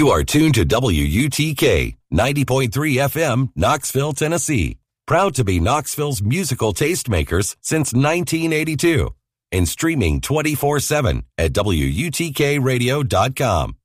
You are tuned to WUTK 90.3 FM, Knoxville, Tennessee. Proud to be Knoxville's musical tastemakers since 1982 and streaming 24/7 at WUTKradio.com.